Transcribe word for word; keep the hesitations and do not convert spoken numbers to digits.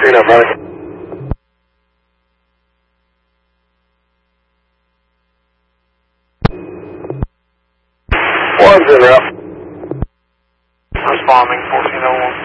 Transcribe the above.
Screen up, buddy. One's in route. Responding, fourteen oh one.